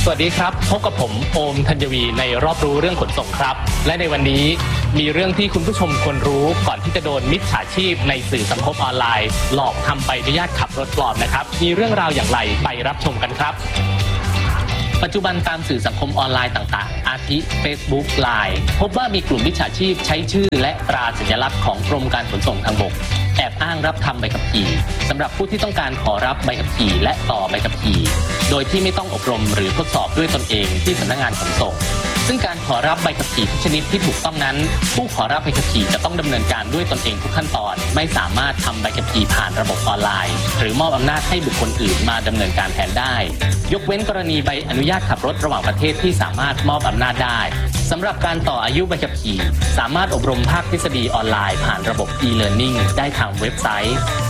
สวัสดีครับพบกับผมโอมธัญวีในรอบรู้เรื่องขนส่งครับและในวันนี้มีเรื่องที่คุณผู้ชมควรรู้ก่อนที่จะโดนมิจฉาชีพในสื่อสังคมออนไลน์หลอกทำใบอนุญาตขับรถปลอมนะครับมีเรื่องราวอย่างไรไปรับชมกันครับปัจจุบันตามสื่อสังคมออนไลน์ต่างๆอาทิ Facebook Line พบว่ามีกลุ่มมิจฉาชีพใช้ชื่อและตราสัญลักษณ์ของกรมการขนส่งทางบกแอบอ้างรับทำใบขับขี่สำหรับผู้ที่ต้องการขอรับใบขับขี่และต่อใบขับขี่โดยที่ไม่ต้องอบรมหรือทดสอบด้วยตนเองที่สำนักงานขนส่งซึ่งการขอรับใบขับขี่ทุกชนิดที่ถูกต้องนั้นผู้ขอรับใบขับขี่จะต้องดำเนินการด้วยตนเองทุกขั้นตอนไม่สามารถทำใบขับขี่ผ่านระบบออนไลน์หรือมอบอำนาจให้บุคคลอื่นมาดำเนินการแทนได้ยกเว้นกรณีใบอนุญาตขับรถระหว่างประเทศที่สามารถมอบอำนาจได้สำหรับการต่ออายุใบขับขี่สามารถอบรมภาคทฤษฎีออนไลน์ผ่านระบบ e-learning ได้ทางเว็บไซต์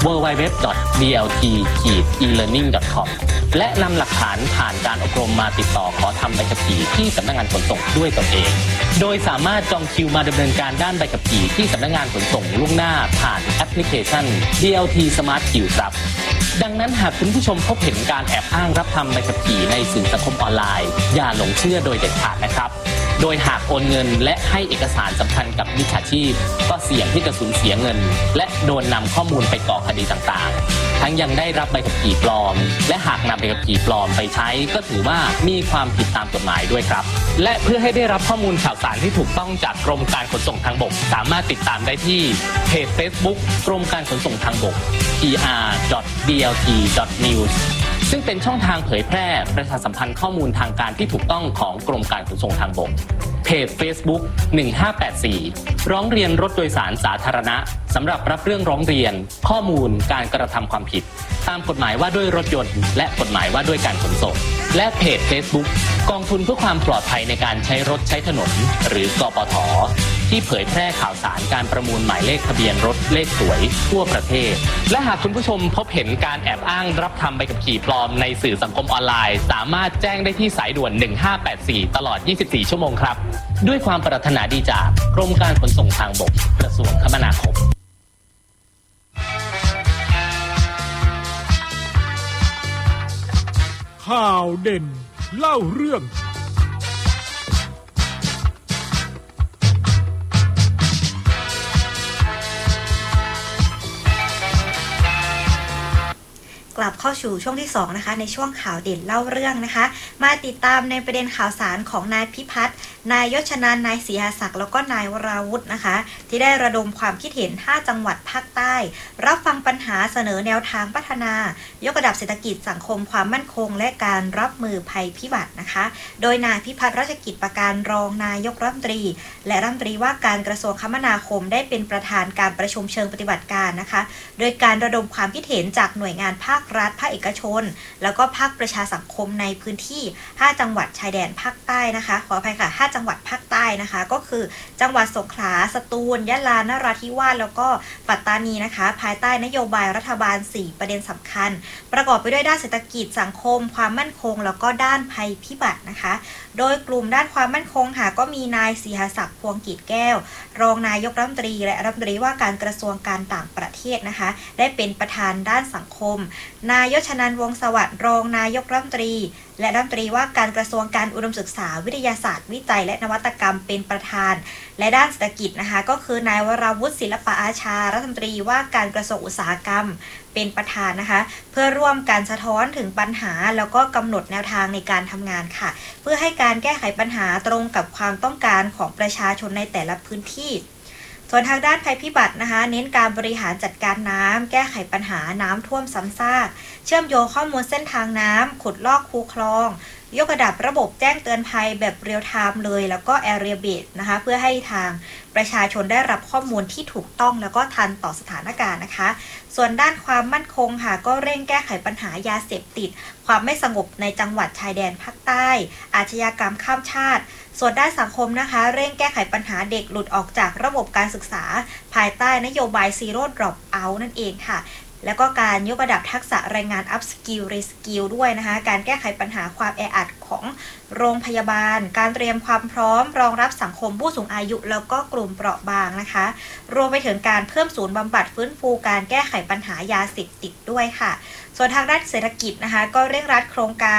www.dlt-elearning.com และนำหลักฐานผ่านการอบรมมาติดต่อขอทำใบขับขี่ที่สำนักงานขนส่งด้วยตนเองโดยสามารถจองคิวมาดำเนินการด้านใบขับขี่ที่สำนักงานขนส่งล่วงหน้าผ่านแอปพลิเคชัน DLT Smart Queue ครับดังนั้นหากคุณผู้ชมพบเห็นการแอบอ้างรับทำใบขับขี่ในสื่อสังคมออนไลน์อย่าหลงเชื่อโดยเด็ดขาดนะครับโดยหากโอนเงินและให้เอกสารสำคัญกับมิจฉาชีพก็เสี่ยงที่จะสูญเสียเงินและโดนนำข้อมูลไปก่อคดีต่างๆทั้งยังได้รับใบขับขี่ปลอมและหากนำใบขับขี่ปลอมไปใช้ก็ถือว่ามีความผิดตามกฎหมายด้วยครับและเพื่อให้ได้รับข้อมูลข่าวสารที่ถูกต้องจากกรมการขนส่งทางบกสามารถติดตามได้ที่เพจ Facebook กรมการขนส่งทางบก pr.dlt.news ซึ่งเป็นช่องทางเผยแพร่ประชาสัมพันธ์ข้อมูลทางการที่ถูกต้องของกรมการขนส่งทางบกเพจ Facebook 1584ร้องเรียนรถโดยสารสาธารณะสำหรับรับเรื่องร้องเรียนข้อมูลการกระทำความผิดตามกฎหมายว่าด้วยรถยนต์และกฎหมายว่าด้วยการขนส่งและเพจ Facebook กองทุนเพื่อความปลอดภัยในการใช้รถใช้ถนนหรือกปท.ที่เผยแพร่ข่าวสารการประมูลหมายเลขทะเบียนรถเลขสวยทั่วประเทศและหากคุณผู้ชมพบเห็นการแอบอ้างรับทำใบขับขี่ปลอมในสื่อสังคมออนไลน์สามารถแจ้งได้ที่สายด่วน1584ตลอด24ชั่วโมงครับด้วยความปรารถนาดีจากกรมการขนส่งทางบกกระทรวงคมนาคมข่าวเด่นเล่าเรื่องกลับเข้าสู่ช่วงที่2นะคะในช่วงข่าวเด่นเล่าเรื่องนะคะมาติดตามในประเด็นข่าวสารของนายพิพัฒน์นายยศนันท์นายศรีหศักดิ์แล้วก็นายวราวุฒินะคะที่ได้ระดมความคิดเห็น5จังหวัดภาคใต้รับฟังปัญหาเสนอแนวทางพัฒนายกระดับเศรษฐกิจสังคมความมั่นคงและการรับมือภัยพิบัตินะคะโดยนายพิพัฒน์รัชกิจประการรองนายกรัฐมนตรีและรัฐมนตรีว่าการกระทรวงคมนาคมได้เป็นประธานการประชุมเชิงปฏิบัติการนะคะโดยการระดมความคิดเห็นจากหน่วยงานภาครัฐภาคเอกชนแล้วก็ภาคประชาสังคมในพื้นที่5จังหวัดชายแดนภาคใต้นะคะขออภัยค่ะ5จังหวัดภาคใต้นะคะก็คือจังหวัดสงขลาสตูลยะลานราธิวาสแล้วก็ปัตตานีนะคะภายใต้นโยบายรัฐบาล4ประเด็นสำคัญประกอบไปด้วยด้านเศรษฐกิจสังคมความมั่นคงแล้วก็ด้านภัยพิบัตินะคะโดยกลุ่มด้านความมั่นคงค่ะก็มีนายศรีหศักดิ์พวงกีดแก้วรองนายกรัฐมนตรีและรัฐมนตรีว่าการกระทรวงการต่างประเทศนะคะได้เป็นประธานด้านสังคมนายยศนันท์วงศ์สวัสดิ์รองนายกรัฐมนตรีและรัฐมนตรีว่าการกระทรวงการอุดมศึกษาวิทยาศาสตร์วิจัยและนวัตกรรมเป็นประธานและด้านเศรษฐกิจนะคะก็คือนายวราวุฒิศิลปอาชารัฐมนตรีว่าการกระทรวงอุตสาหกรรมเป็นประธานนะคะเพื่อร่วมการสะท้อนถึงปัญหาแล้วก็กำหนดแนวทางในการทำงานค่ะเพื่อให้การแก้ไขปัญหาตรงกับความต้องการของประชาชนในแต่ละพื้นที่ส่วนทางด้านภัยพิบัตินะคะเน้นการบริหารจัดการน้ำแก้ไขปัญหาน้ำท่วมซ้ำซากเชื่อมโยงข้อมูลเส้นทางน้ำขุดลอกคูคลองยกระดับระบบแจ้งเตือนภัยแบบเรียลไทม์เลยแล้วก็ Area Based นะคะเพื่อให้ทางประชาชนได้รับข้อมูลที่ถูกต้องแล้วก็ทันต่อสถานการณ์นะคะส่วนด้านความมั่นคงค่ะก็เร่งแก้ไขปัญหายาเสพติดความไม่สงบในจังหวัดชายแดนภาคใต้อาชญากรรมข้ามชาติส่วนด้านสังคมนะคะเร่งแก้ไขปัญหาเด็กหลุดออกจากระบบการศึกษาภายใต้นโยบาย Zero Drop Out นั่นเองค่ะแล้วก็การยกระดับทักษะแรงงาน Up Skill Reskill ด้วยนะคะการแก้ไขปัญหาความแออัดของโรงพยาบาลการเตรียมความพร้อมรองรับสังคมผู้สูงอายุแล้วก็กลุ่มเปราะบางนะคะรวมไปถึงการเพิ่มศูนย์บำบัดฟื้นฟูการแก้ไขปัญหายาเสพติดด้วยค่ะส่วนทางด้านเศรษฐกิจนะคะก็เร่งรัดโครงการ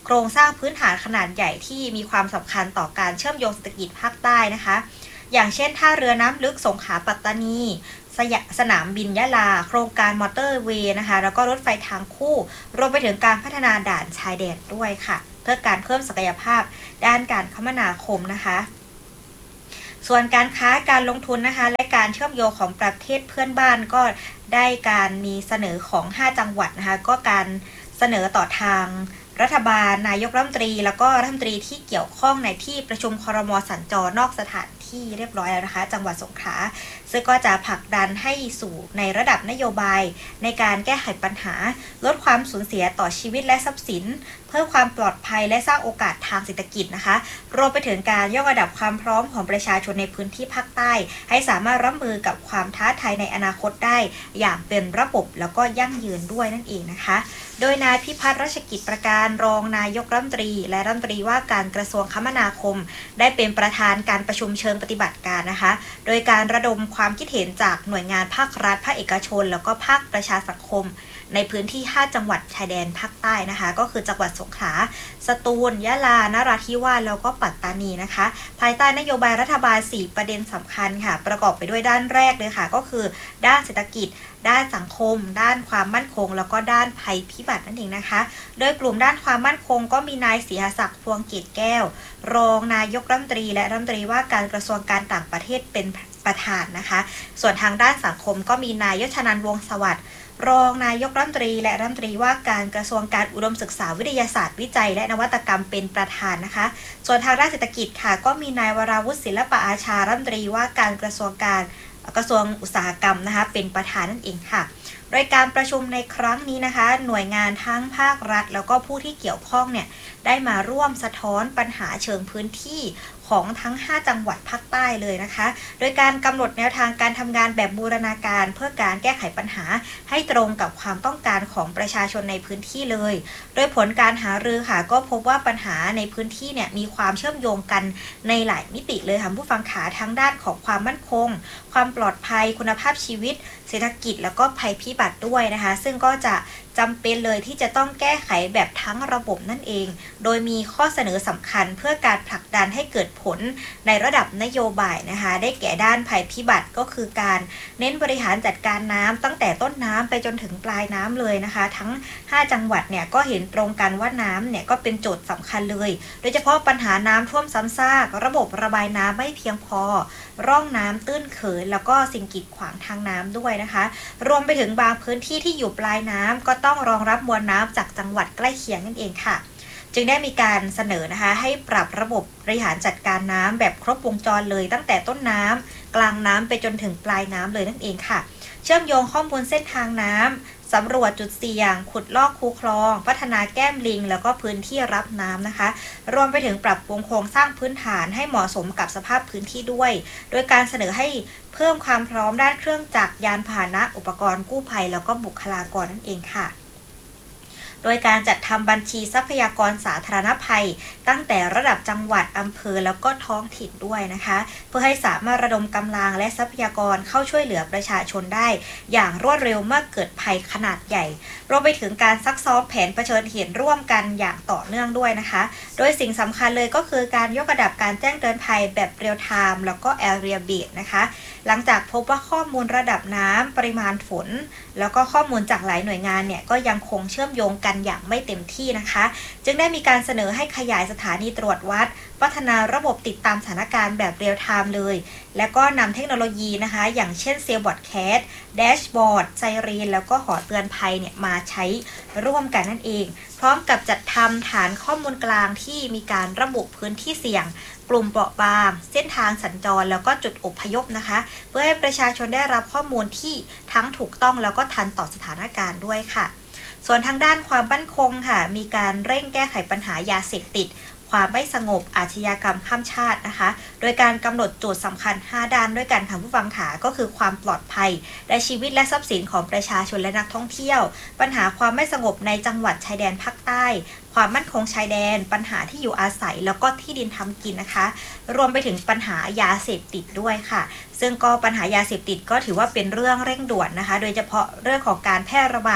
โครงสร้างพื้นฐานขนาดใหญ่ที่มีความสำคัญต่อการเชื่อมโยงเศรษฐกิจภาคใต้นะคะอย่างเช่นท่าเรือน้ำลึกสงขลาปัตตานีสนามบินยะลาโครงการมอเตอร์เวย์นะคะแล้วก็รถไฟทางคู่รวมไปถึงการพัฒนาด่านชายแดนด้วยค่ะเพื่อการเพิ่มศักยภาพด้านการคมนาคมนะคะส่วนการค้าการลงทุนนะคะและการเชื่อมโยงของประเทศเพื่อนบ้านก็ได้การมีเสนอของ5จังหวัดนะคะก็การเสนอต่อทางรัฐบาลนายกรัฐมนตรีแล้วก็รัฐมนตรีที่เกี่ยวข้องในที่ประชุมครม.สัญจรนอกสถานที่เรียบร้อยแล้วนะคะจังหวัดสงขลาซึ่งก็จะผลักดันให้สู่ในระดับนโยบายในการแก้ไขปัญหาลดความสูญเสียต่อชีวิตและทรัพย์สินเพิ่มความปลอดภัยและสร้างโอกาสทางเศรษฐกิจนะคะรวมไปถึงการยกระดับความพร้อมของประชาชนในพื้นที่ภาคใต้ให้สามารถรับมือกับความท้าทายในอนาคตได้อย่างเป็นระบบแล้วก็ยั่งยืนด้วยนั่นเองนะคะโดยนายพิพัฒน์รัชกิจประการรองนายกรัฐมนตรีและรัฐมนตรีว่าการกระทรวงคมนาคมได้เป็นประธานการประชุมเชิงปฏิบัติการนะคะโดยการระดมความคิดเห็นจากหน่วยงานภาครัฐภาคเอกชนแล้วก็ภาคประชาสังคมในพื้นที่5จังหวัดชายแดนภาคใต้นะคะก็คือจังหวัดสงขลาสตูลยะลานราธิวาสแล้วก็ปัตตานีนะคะภายใต้นโยบายรัฐบาล4ประเด็นสำคัญค่ะประกอบไปด้วยด้านแรกเลยค่ะก็คือด้านเศรษฐกิจด้านสังคมด้านความมั่นคงแล้วก็ด้านภัยพิบัตินั่นเองนะคะโดยกลุ่มด้านความมั่นคงก็มีนายศรีหศักดิ์พวงเกตแก้วรองนายกรัฐมนตรีและรัฐมนตรีว่าการกระทรวงการต่างประเทศเป็นประธานนะคะส่วนทางด้านสังคมก็มีนายยชนันท์วงศ์สวัสดิ์รองนายกรัฐมนตรีและรัฐมนตรีว่าการกระทรวงการอุดมศึกษาวิทยาศาสตร์วิจัยและนวัตกรรมเป็นประธานนะคะส่วนทางด้านเศรษฐกิจค่ะก็มีนายวราวุฒิศิลปะอาชารัฐมนตรีว่าการกระทรวงอุตสาหกรรมนะคะเป็นประธานนั่นเองค่ะโดยการประชุมในครั้งนี้นะคะหน่วยงานทั้งภาครัฐแล้วก็ผู้ที่เกี่ยวข้องเนี่ยได้มาร่วมสะท้อนปัญหาเชิงพื้นที่ของทั้ง5จังหวัดภาคใต้เลยนะคะโดยการกำหนดแนวทางการทำงานแบบบูรณาการเพื่อการแก้ไขปัญหาให้ตรงกับความต้องการของประชาชนในพื้นที่เลยโดยผลการหารือค่ะก็พบว่าปัญหาในพื้นที่เนี่ยมีความเชื่อมโยงกันในหลายมิติเลยค่ะผู้ฟังขาทั้งด้านของความมั่นคงความปลอดภัยคุณภาพชีวิตเศรษฐกิจแล้วก็ภัยพิบัติด้วยนะคะซึ่งก็จะจำเป็นเลยที่จะต้องแก้ไขแบบทั้งระบบนั่นเองโดยมีข้อเสนอสำคัญเพื่อการผลักดันให้เกิดผลในระดับนโยบายนะคะได้แก่ด้านภัยพิบัติก็คือการเน้นบริหารจัดการน้ำตั้งแต่ต้นน้ำไปจนถึงปลายน้ำเลยนะคะทั้ง5จังหวัดเนี่ยก็เห็นตรงกันว่าน้ำเนี่ยก็เป็นโจทย์สำคัญเลยโดยเฉพาะปัญหาน้ำท่วมซ้ำซากระบบระบายน้ำไม่เพียงพอร่องน้ำตื้นเขินแล้วก็สิ่งกีดขวางทางน้ำด้วยนะคะรวมไปถึงบางพื้นที่ที่อยู่ปลายน้ำก็ต้องรองรับมวลน้ำจากจังหวัดใกล้เคียงนั่นเองค่ะจึงได้มีการเสนอนะคะให้ปรับระบบบริหารจัดการน้ำแบบครบวงจรเลยตั้งแต่ต้นน้ำกลางน้ำไปจนถึงปลายน้ำเลยนั่นเองค่ะเชื่อมโยงข้อมูลเส้นทางน้ำสำรวจจุดเสี่ยงขุดลอกคูคลองพัฒนาแก้มลิงแล้วก็พื้นที่รับน้ำนะคะรวมไปถึงปรับปรุงโครงสร้างพื้นฐานให้เหมาะสมกับสภาพพื้นที่ด้วยโดยการเสนอให้เพิ่มความพร้อมด้านเครื่องจักรยานพาหนะอุปกรณ์กู้ภัยแล้วก็บุคลากรนั่นเองค่ะโดยการจัดทำบัญชีทรัพยากรสาธารณภัยตั้งแต่ระดับจังหวัดอำเภอแล้วก็ท้องถิ่นด้วยนะคะเพื่อให้สามารถระดมกำลังและทรัพยากรเข้าช่วยเหลือประชาชนได้อย่างรวดเร็วเมื่อเกิดภัยขนาดใหญ่รวมไปถึงการซักซ้อมแผนเผชิญเหตุร่วมกันอย่างต่อเนื่องด้วยนะคะโดยสิ่งสำคัญเลยก็คือการยกระดับการแจ้งเตือนภัยแบบเรียลไทม์แล้วก็ Area Based นะคะหลังจากพบว่าข้อมูลระดับน้ำปริมาณฝนแล้วก็ข้อมูลจากหลายหน่วยงานเนี่ยก็ยังคงเชื่อมโยงกันอย่างไม่เต็มที่นะคะจึงได้มีการเสนอให้ขยายสถานีตรวจวัดพัฒนาระบบติดตามสถานการณ์แบบเรียลไทม์เลยและก็นำเทคโนโลยีนะคะอย่างเช่นเซลบอร์ดแคสแดชบอร์ดไซเรนแล้วก็หอเตือนภัยเนี่ยมาใช้ร่วมกันนั่นเองพร้อมกับจัดทำฐานข้อมูลกลางที่มีการระบุพื้นที่เสี่ยงกลุ่มเปราะบางเส้นทางสัญจรแล้วก็จุดอพยพนะคะเพื่อให้ประชาชนได้รับข้อมูลที่ทั้งถูกต้องแล้วก็ทันต่อสถานการณ์ด้วยค่ะส่วนทางด้านความมั่นคงค่ะมีการเร่งแก้ไขปัญหายาเสพติดความไม่สงบอาชญากรรมข้ามชาตินะคะโดยการกำหนดโจทย์สำคัญ5ด้านด้วยกันค่ะผู้ฟังขาก็คือความปลอดภัยในชีวิตและทรัพย์สินของประชาชนและนักท่องเที่ยวปัญหาความไม่สงบในจังหวัดชายแดนภาคใต้ความมั่นคงชายแดนปัญหาที่อยู่อาศัยแล้วก็ที่ดินทำกินนะคะรวมไปถึงปัญหายาเสพติดด้วยค่ะซึ่งก็ปัญหายาเสพติดก็ถือว่าเป็นเรื่องเร่งด่วนนะคะโดยเฉพาะเรื่องของการแพร่ระบาด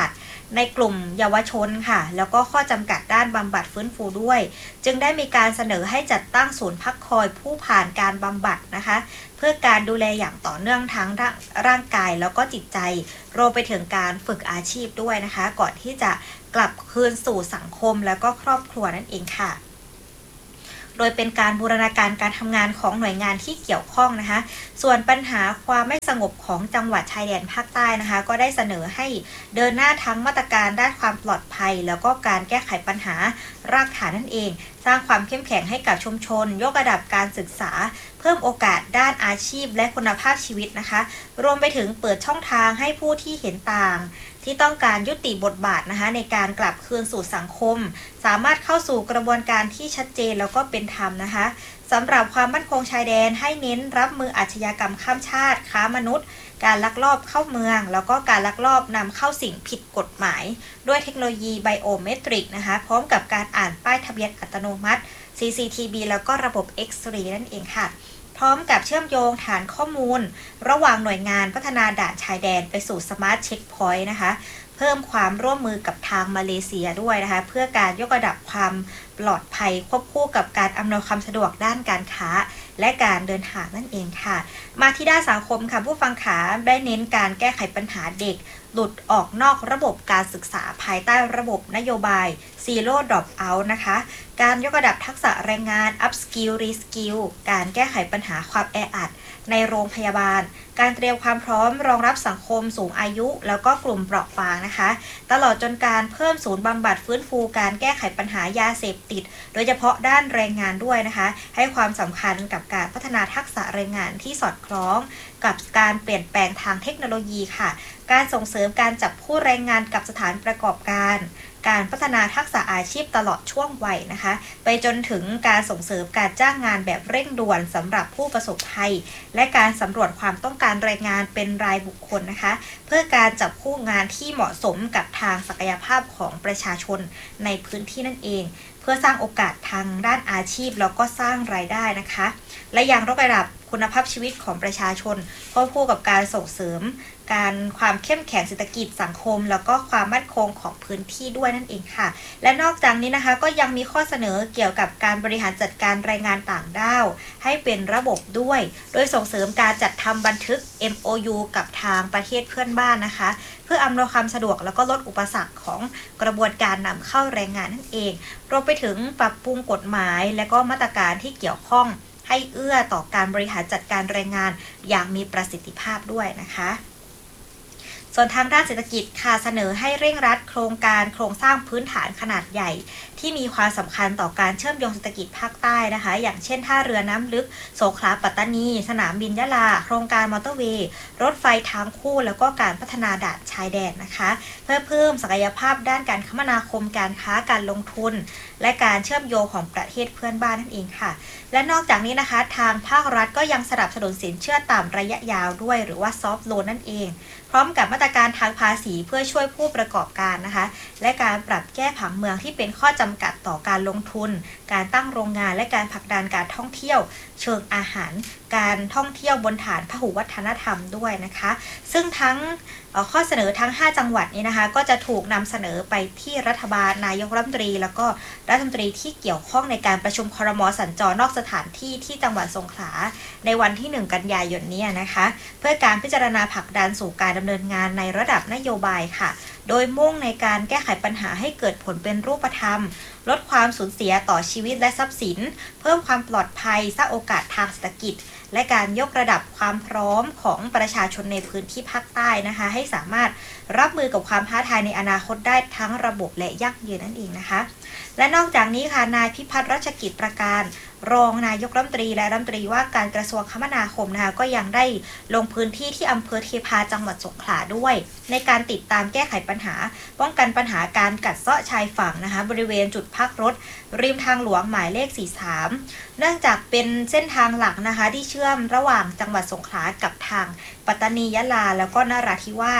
ในกลุ่มเยาวชนค่ะแล้วก็ข้อจำกัดด้านบำบัดฟื้นฟูด้วยจึงได้มีการเสนอให้จัดตั้งศูนย์พักคอยผู้ผ่านการบำบัดนะคะเพื่อการดูแลอย่างต่อเนื่องทั้งร่างกายแล้วก็จิตใจรวมไปถึงการฝึกอาชีพด้วยนะคะก่อนที่จะกลับคืนสู่สังคมแล้วก็ครอบครัวนั่นเองค่ะโดยเป็นการบูรณาการการทำงานของหน่วยงานที่เกี่ยวข้องนะคะส่วนปัญหาความไม่สงบของจังหวัดชายแดนภาคใต้นะคะก็ได้เสนอให้เดินหน้าทั้งมาตรการด้านความปลอดภัยแล้วก็การแก้ไขปัญหารากฐานนั่นเองสร้างความเข้มแข็งให้กับชุมชนยกระดับการศึกษาเพิ่มโอกาสด้านอาชีพและคุณภาพชีวิตนะคะรวมไปถึงเปิดช่องทางให้ผู้ที่เห็นต่างที่ต้องการยุติบทบาทนะคะในการกลับคืนสู่สังคมสามารถเข้าสู่กระบวนการที่ชัดเจนแล้วก็เป็นธรรมนะคะสำหรับความมั่นคงชายแดนให้เน้นรับมืออาชญากรรมข้ามชาติค้ามนุษย์การลักลอบเข้าเมืองแล้วก็การลักลอบนำเข้าสิ่งผิดกฎหมายด้วยเทคโนโลยีไบโอเมตริกนะคะพร้อมกับการอ่านป้ายทะเบียนอัตโนมัติ CCTV แล้วก็ระบบ X-ray นั่นเองค่ะพร้อมกับเชื่อมโยงฐานข้อมูลระหว่างหน่วยงานพัฒนาด่านชายแดนไปสู่สมาร์ทเช็คพอยต์นะคะเพิ่มความร่วมมือกับทางมาเลเซียด้วยนะคะเพื่อการยกระดับความปลอดภัยควบคู่กับการอำนวยความสะดวกด้านการค้าและการเดินทางนั่นเองค่ะมาที่ด้านสังคมค่ะผู้ฟังขาได้เน้นการแก้ไขปัญหาเด็กหลุดออกนอกระบบการศึกษาภายใต้ระบบนโยบาย Zero Drop Out นะคะการยกระดับทักษะแรงงาน Up Skill Reskill การแก้ไขปัญหาความแออัดในโรงพยาบาลการเตรียมความพร้อมรองรับสังคมสูงอายุแล้วก็กลุ่มเปราะบางนะคะตลอดจนการเพิ่มศูนย์บำบัดฟื้นฟูการแก้ไขปัญหายาเสพติดโดยเฉพาะด้านแรงงานด้วยนะคะให้ความสำคัญกับการพัฒนาทักษะแรงงานที่สอดคล้องกับการเปลี่ยนแปลงทางเทคโนโลยีค่ะการส่งเสริมการจับคู่แรงงานกับสถานประกอบการการพัฒนาทักษะอาชีพตลอดช่วงวัยนะคะไปจนถึงการส่งเสริมการจ้างงานแบบเร่งด่วนสำหรับผู้ประสบภัยและการสำรวจความต้องการแรงงานเป็นรายบุคคลนะคะเพื่อการจับคู่งานที่เหมาะสมกับทางศักยภาพของประชาชนในพื้นที่นั่นเองเพื่อสร้างโอกาสทางด้านอาชีพแล้วก็สร้างรายได้นะคะและยังยกระดับคุณภาพชีวิตของประชาชนควบคู่กับการส่งเสริมการความเข้มแข็งเศรษฐกิจสังคมแล้วก็ความมั่นคงของพื้นที่ด้วยนั่นเองค่ะและนอกจากนี้นะคะก็ยังมีข้อเสนอเกี่ยวกับการบริหารจัดการแรงงานต่างด้าวให้เป็นระบบด้วยโดยส่งเสริมการจัดทำบันทึก MOU กับทางประเทศเพื่อนบ้านนะคะเพื่ออำนวยความสะดวกแล้วก็ลดอุปสรรคของกระบวนการนำเข้าแรงงานนั่นเองรวมไปถึงปรับปรุงกฎหมายและก็มาตรการที่เกี่ยวข้องให้เอื้อต่อการบริหารจัดการแรงงานอย่างมีประสิทธิภาพด้วยนะคะส่วนทางด้านเศรษฐกิจค่ะเสนอให้เร่งรัดโครงการโครงสร้างพื้นฐานขนาดใหญ่ที่มีความสำคัญต่อการเชื่อมโยงเศรษฐกิจภาคใต้นะคะอย่างเช่นท่าเรือน้ำลึกสงขลาปัตตานีสนามบินยะลาโครงการมอเตอร์เวย์รถไฟทางคู่แล้วก็การพัฒนาด่านชายแดนนะคะเพื่อเพิ่มศักยภาพด้านการคมนาคมการค้าการลงทุนและการเชื่อมโยงของประเทศเพื่อนบ้านนั่นเองค่ะและนอกจากนี้นะคะทางภาครัฐก็ยังสนับสนุนสินเชื่อต่ำระยะยาวด้วยหรือว่าซอฟท์โลนนั่นเองพร้อมกับมาตรการทางภาษีเพื่อช่วยผู้ประกอบการนะคะและการปรับแก้ผังเมืองที่เป็นข้อจำกัดต่อการลงทุนการตั้งโรงงานและการผลักดันการท่องเที่ยวเชิงอาหารการท่องเที่ยวบนฐานพหุวัฒนธรรมด้วยนะคะซึ่งทั้งข้อเสนอทั้ง5จังหวัดนี้นะคะก็จะถูกนำเสนอไปที่รัฐบาลนายกรัฐมนตรีแล้วก็รัฐมนตรีที่เกี่ยวข้องในการประชุมครม.สัญจรนอกสถานที่ที่จังหวัดสงขลาในวันที่1กันยายนนี้นะคะเพื่อการพิจารณาผลักดันสู่การดำเนินงานในระดับนโยบายค่ะโดยมุ่งในการแก้ไขปัญหาให้เกิดผลเป็นรูปธรรมลดความสูญเสียต่อชีวิตและทรัพย์สินเพิ่มความปลอดภัยสร้างโอกาสทางเศรษฐกิจและการยกระดับความพร้อมของประชาชนในพื้นที่ภาคใต้นะคะให้สามารถรับมือกับความท้าทายในอนาคตได้ทั้งระบบและยั่งยืนนั่นเองนะคะและนอกจากนี้ค่ะนายพิพัฒน์รัชกิจประการรองนายกรัฐมนตรีและรัฐมนตรีว่าการกระทรวงคมนาคมนะคะก็ยังได้ลงพื้นที่ที่อำเภอเทพาจังหวัดสงขลาด้วยในการติดตามแก้ไขปัญหาป้องกันปัญหาการกัดเซาะชายฝั่งนะคะบริเวณจุดพักรถริมทางหลวงหมายเลข43เนื่องจากเป็นเส้นทางหลักนะคะที่เชื่อมระหว่างจังหวัดสงขลากับทางปัตตานียะลาแล้วก็นราธิวาส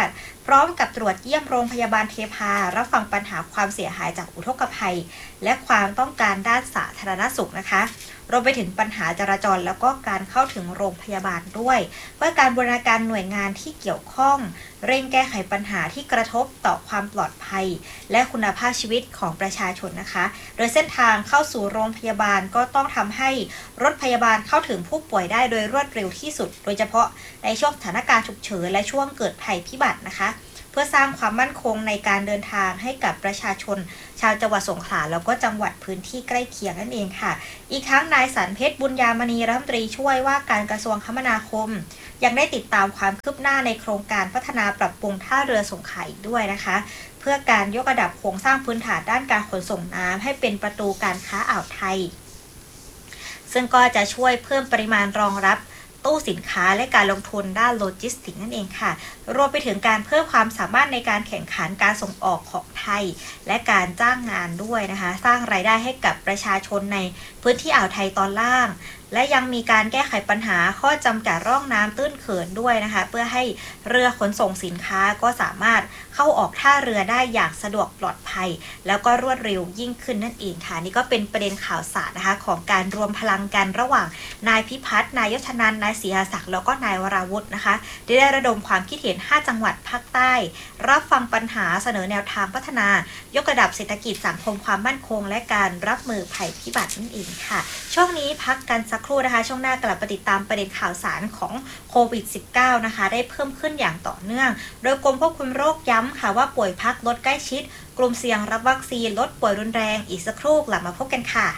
พร้อมกับตรวจเยี่ยมโรงพยาบาลเทพารับฟังปัญหาความเสียหายจากอุทกภัยและความต้องการด้านสาธารณสุขนะคะรวมไปถึงปัญหาจราจรแล้วก็การเข้าถึงโรงพยาบาลด้วยเพื่อการบูรณาการหน่วยงานที่เกี่ยวข้องเร่งแก้ไขปัญหาที่กระทบต่อความปลอดภัยและคุณภาพชีวิตของประชาชนนะคะโดยเส้นทางเข้าสู่โรงพยาบาลก็ต้องทำให้รถพยาบาลเข้าถึงผู้ป่วยได้โดยรวดเร็วที่สุดโดยเฉพาะในช่วงสถานการณ์ฉุกเฉินและช่วงเกิดภัยพิบัตินะคะเพื่อสร้างความมั่นคงในการเดินทางให้กับประชาชนชาวจังหวัดสงขลาแล้วก็จังหวัดพื้นที่ใกล้เคียงนั่นเองค่ะอีกทั้งนายสันเพชรบุญญามณีรัฐมนตรีช่วยว่าการกระทรวงคมนาคมยังได้ติดตามความคืบหน้าในโครงการพัฒนาปรับปรุงท่าเรือสงขลาอีกด้วยนะคะเพื่อการยกระดับโครงสร้างพื้นฐานด้านการขนส่งน้ำให้เป็นประตูการค้าอ่าวไทยซึ่งก็จะช่วยเพิ่มปริมาณรองรับตู้สินค้าและการลงทุนด้านโลจิสติกส์นั่นเองค่ะรวมไปถึงการเพิ่มความสามารถในการแข่งขันการส่งออกของไทยและการจ้างงานด้วยนะคะสร้างรายได้ให้กับประชาชนในพื้นที่อ่าวไทยตอนล่างและยังมีการแก้ไขปัญหาข้อจำกัดร่องน้ำตื้นเขินด้วยนะคะเพื่อให้เรือขนส่งสินค้าก็สามารถเข้าออกท่าเรือได้อย่างสะดวกปลอดภัยแล้วก็รวดเร็วยิ่งขึ้นนั่นเองค่ะนี่ก็เป็นประเด็นข่าวสารนะคะของการรวมพลังกันระหว่างนายพิพัฒน์นายยศนันท์นายศรีหศักดิ์แล้วก็นายวราวุธนะคะได้ระดมความคิดเห็น5จังหวัดภาคใต้รับฟังปัญหาเสนอแนวทางพัฒนายกระดับเศรษฐกิจสังคมความมั่นคงและการรับมือภัยพิบัตินั่นเองค่ะช่วงนี้พักกันสักครู่นะคะช่วงหน้ากลับมาติดตามประเด็นข่าวสารของโควิด -19 นะคะได้เพิ่มขึ้นอย่างต่อเนื่องโดยกรมควบคุมโรคย้ำค่ะว่าป่วยพักลดใกล้ชิดกลุ่มเสี่ยงรับวัคซีนลดป่วยรุนแรงอีกสักครู่กลับมาพบกันค่ะ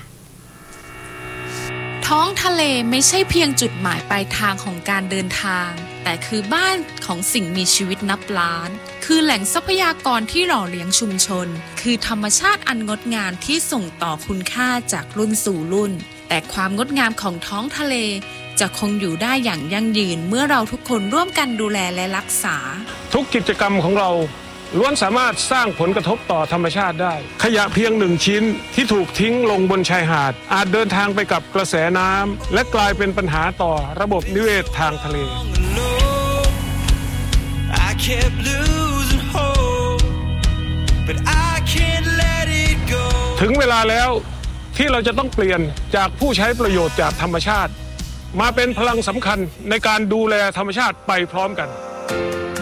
ท้องทะเลไม่ใช่เพียงจุดหมายปลายทางของการเดินทางแต่คือบ้านของสิ่งมีชีวิตนับล้านคือแหล่งทรัพยากรที่หล่อเลี้ยงชุมชนคือธรรมชาติอันงดงามที่ส่งต่อคุณค่าจากรุ่นสู่รุ่นแต่ความงดงามของท้องทะเลจะคงอยู่ได้อย่างยั่งยืนเมื่อเราทุกคนร่วมกันดูแลและรักษาทุกกิจกรรมของเราล้วนสามารถสร้างผลกระทบต่อธรรมชาติได้ขยะเพียง1ชิ้นที่ถูกทิ้งลงบนชายหาดอาจเดินทางไปกับกระแสน้ำและกลายเป็นปัญหาต่อระบบนิเวศทางทะเลถึงเวลาแล้วที่เราจะต้องเปลี่ยนจากผู้ใช้ประโยชน์จากธรรมชาติมาเป็นพลังสำคัญในการดูแลธรรมชาติไปพร้อมกัน